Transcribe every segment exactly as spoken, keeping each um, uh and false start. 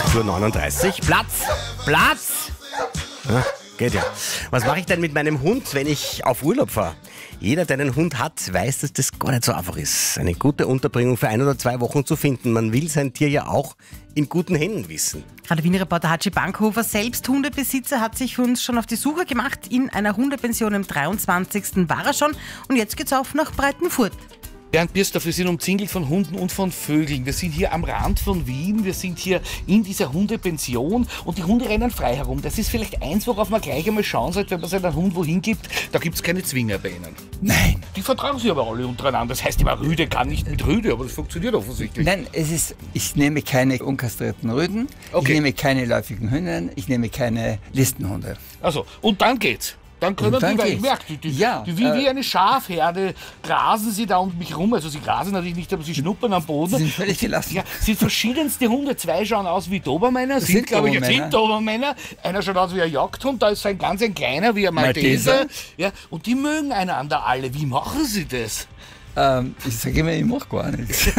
sechs Uhr neununddreißig. Platz! Platz! Ja, geht ja. Was mache ich denn mit meinem Hund, wenn ich auf Urlaub fahre? Jeder, der einen Hund hat, weiß, dass das gar nicht so einfach ist, eine gute Unterbringung für ein oder zwei Wochen zu finden. Man will sein Tier ja auch in guten Händen wissen. Radio Wien-Reporter Hatschi Bankhofer, selbst Hundebesitzer, hat sich für uns schon auf die Suche gemacht. In einer Hundepension im dreiundzwanzigsten war er schon und jetzt geht's auf nach Breitenfurt. Bernd Birsdorf, wir sind umzingelt von Hunden und von Vögeln. Wir sind hier am Rand von Wien, wir sind hier in dieser Hundepension und die Hunde rennen frei herum. Das ist vielleicht eins, worauf man gleich einmal schauen sollte, wenn man seinen Hund wohin gibt. Da gibt es keine Zwinger bei ihnen. Nein. Die vertragen sich aber alle untereinander. Das heißt immer, Rüde kann nicht mit Rüde, aber das funktioniert offensichtlich. Nein, es ist, ich nehme keine unkastrierten Rüden, Okay. ich nehme keine läufigen Hühner, ich nehme keine Listenhunde. Also, und dann geht's. Dann können Und dann die, weil ich geht's. merke, die, die, Ja, die, wie, äh, wie eine Schafherde grasen sie da um mich rum. Also sie grasen natürlich nicht, aber sie schnuppern am Boden. Sie sind völlig gelassen. Ja, sind verschiedenste Hunde. Zwei schauen aus wie Dobermänner, sind, sind glaube ich, Dobermänner. sind Dobermänner. Einer schaut aus wie ein Jagdhund, da ist so ein ganz ein kleiner, wie ein Malteser. Malteser. Ja, und die mögen einander alle. Wie machen sie das? Ähm, ich sage immer, ich mache gar nichts.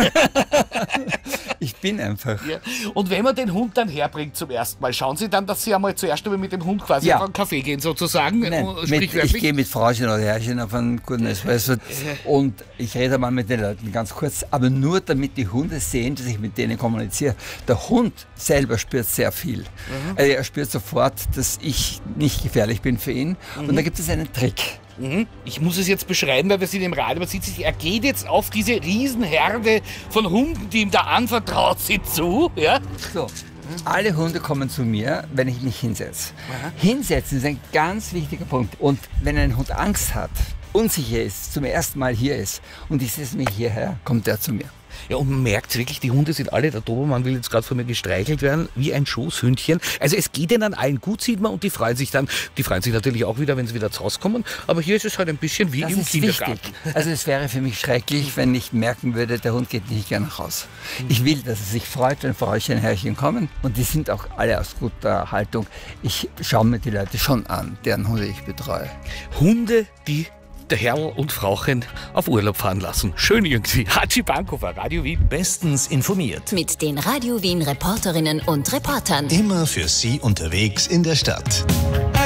Ich bin einfach. Ja. Und wenn man den Hund dann herbringt zum ersten Mal, schauen Sie dann, dass Sie einmal zuerst einmal mit dem Hund quasi Ja. auf einen Kaffee gehen, sozusagen? Nein, äh, mit, sprichwörtlich? ich gehe mit Frauchen oder Herrchen auf einen guten Espresso und ich rede mal mit den Leuten ganz kurz, aber nur damit die Hunde sehen, dass ich mit denen kommuniziere. Der Hund selber spürt sehr viel. Mhm. Also er spürt sofort, dass ich nicht gefährlich bin für ihn und da gibt es einen Trick. Mhm. Ich muss es jetzt beschreiben, weil wir sind im Radio, man sieht sich, er geht jetzt auf diese Riesenherde von Hunden, die ihm da anvertraut sind, zu. Ja? So, alle Hunde kommen zu mir, wenn ich mich hinsetze. Hinsetzen ist ein ganz wichtiger Punkt. Und wenn ein Hund Angst hat, unsicher ist, zum ersten Mal hier ist und ich setze mich hierher, kommt er zu mir. Ja, und man merkt wirklich, die Hunde sind alle, der Dobermann will jetzt gerade von mir gestreichelt werden, wie ein Schoßhündchen. Also es geht ihnen allen gut, sieht man, und die freuen sich dann. Die freuen sich natürlich auch wieder, wenn sie wieder zu Hause kommen. Aber hier ist es halt ein bisschen wie Das im ist Kindergarten. wichtig. Also es wäre für mich schrecklich, wenn ich merken würde, der Hund geht nicht gerne nach Hause. Ich will, dass er sich freut, wenn Frauchen und Herrchen kommen. Und die sind auch alle aus guter Haltung. Ich schaue mir die Leute schon an, deren Hunde ich betreue. Hunde, die der Herrl und Frauchen auf Urlaub fahren lassen. Schön irgendwie. Hatschi Bankhofer, Radio Wien. Bestens informiert. Mit den Radio Wien Reporterinnen und Reportern. Immer für Sie unterwegs in der Stadt.